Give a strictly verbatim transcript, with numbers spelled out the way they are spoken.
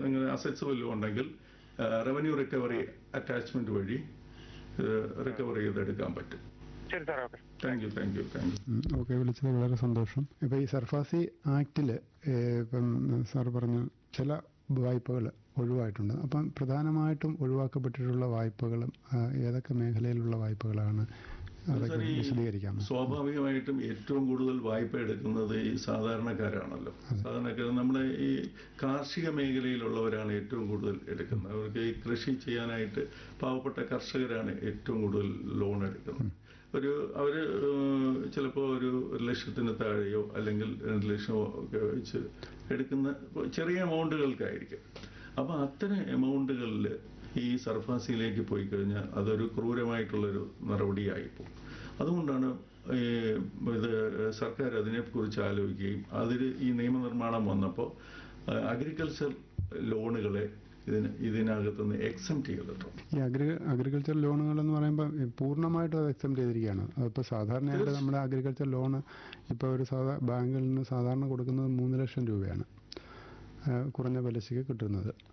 ഇങ്ങനെ അസറ്റ്സ് വല്ലതും ഉണ്ടെങ്കിൽ റവന്യൂ റിക്കവറി അറ്റാച്ച്മെന്റ് വഴി റിക്കവർ ചെയ്തെടുക്കാൻ പറ്റും. ശരി sir, okay. Thank you thank you thank you okay, വിളിച്ചത് വളരെ സന്തോഷം. ഇപ്പോൾ ഈ സർഫാസി ആക്ടിൽ ഇപ്പം സാർ പറഞ്ഞു ചില വായ്പകൾ ഒഴിവായിട്ടുണ്ട്. അപ്പം പ്രധാനമായിട്ടും ഒഴിവാക്കപ്പെട്ടിട്ടുള്ള വായ്പകളും ഏതൊക്കെ മേഖലയിലുള്ള വായ്പകളാണ്, അതൊക്കെ വിശദീകരിക്കാം. സ്വാഭാവികമായിട്ടും ഏറ്റവും കൂടുതൽ വായ്പ എടുക്കുന്നത് ഈ സാധാരണക്കാരാണല്ലോ. സാധാരണക്കാർ നമ്മുടെ ഈ കാർഷിക മേഖലയിലുള്ളവരാണ് ഏറ്റവും കൂടുതൽ എടുക്കുന്നത്. അവർക്ക് ഈ കൃഷി ചെയ്യാനായിട്ട് പാവപ്പെട്ട കർഷകരാണ് ഏറ്റവും കൂടുതൽ ലോൺ എടുക്കുന്നത്. ഒരു അവർ ചിലപ്പോൾ ഒരു ഒരു ലക്ഷത്തിന് താഴെയോ അല്ലെങ്കിൽ രണ്ട് ലക്ഷമോ ഒക്കെ വെച്ച് എടുക്കുന്ന ചെറിയ എമൗണ്ടുകൾക്കായിരിക്കും. അപ്പോൾ അത്തരം എമൗണ്ടുകളിൽ ഈ സർഫാസിയിലേക്ക് പോയി കഴിഞ്ഞാൽ അതൊരു ക്രൂരമായിട്ടുള്ളൊരു നടപടിയായിപ്പോകും. അതുകൊണ്ടാണ് ഇത് സർക്കാർ അതിനെക്കുറിച്ച് ആലോചിക്കുകയും അതിൽ ഈ നിയമനിർമ്മാണം വന്നപ്പോൾ അഗ്രികൾച്ചർ ലോണുകളെ ഇതിന് ഇതിനകത്തുനിന്ന് എക്സംപ്റ്റ് ചെയ്തിട്ടുണ്ട്. ഈ അഗ്രി അഗ്രികൾച്ചർ ലോണുകൾ എന്ന് പറയുമ്പോൾ പൂർണ്ണമായിട്ടും അത് എക്സംപ്റ്റ് ചെയ്തിരിക്കുകയാണ്. അതിപ്പോൾ സാധാരണയായിട്ട് നമ്മുടെ അഗ്രികൾച്ചർ ലോണ് ഇപ്പോൾ ഒരു സാധാ ബാങ്കിൽ നിന്ന് സാധാരണ കൊടുക്കുന്നത് മൂന്ന് ലക്ഷം രൂപയാണ് കുറഞ്ഞ പലിശയ്ക്ക് കിട്ടുന്നത്.